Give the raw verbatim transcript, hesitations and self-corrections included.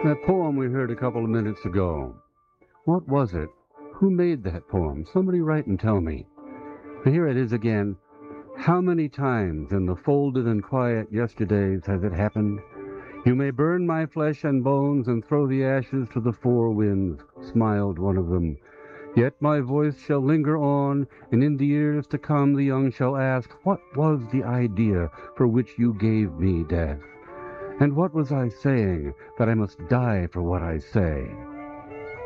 That poem we heard a couple of minutes ago. What was it? Who made that poem? Somebody write and tell me. Here it is again. How many times in the folded and quiet yesterdays has it happened? You may burn my flesh and bones and throw the ashes to the four winds, smiled one of them. Yet my voice shall linger on, and in the years to come the young shall ask, what was the idea for which you gave me death? And what was I saying, that I must die for what I say?